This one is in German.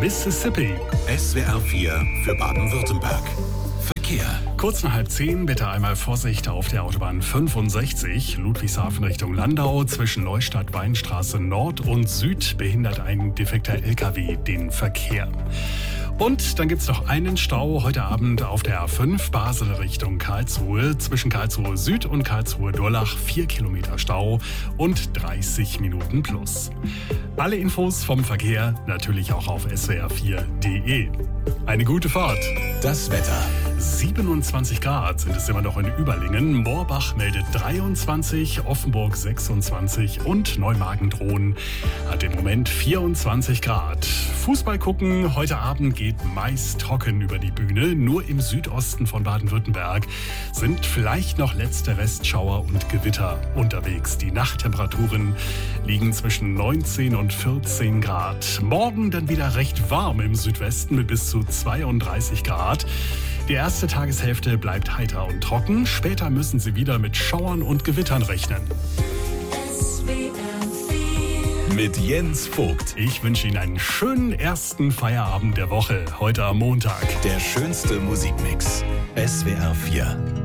Mississippi. SWR 4 für Baden-Württemberg. Verkehr. Kurz nach 9:30 bitte einmal Vorsicht auf der Autobahn 65, Ludwigshafen Richtung Landau. Zwischen Neustadt, Weinstraße Nord und Süd behindert ein defekter LKW den Verkehr. Und dann gibt's noch einen Stau heute Abend auf der A5 Basel Richtung Karlsruhe. Zwischen Karlsruhe Süd und Karlsruhe Durlach 4 Kilometer Stau und 30 Minuten plus. Alle Infos vom Verkehr natürlich auch auf swr4.de. Eine gute Fahrt. Das Wetter. 27 Grad sind es immer noch in Überlingen. Moorbach meldet 23, Offenburg 26 und Neumagen-Dhron hat im Moment 24 Grad. Fußball gucken heute Abend geht meist trocken über die Bühne. Nur im Südosten von Baden-Württemberg sind vielleicht noch letzte Restschauer und Gewitter unterwegs. Die Nachttemperaturen liegen zwischen 19 und 14 Grad. Morgen dann wieder recht warm im Südwesten mit bis zu 32 Grad. Die erste Tageshälfte bleibt heiter und trocken. Später müssen Sie wieder mit Schauern und Gewittern rechnen. Mit Jens Vogt. Ich wünsche Ihnen einen schönen ersten Feierabend der Woche, heute am Montag. Der schönste Musikmix. SWR 4.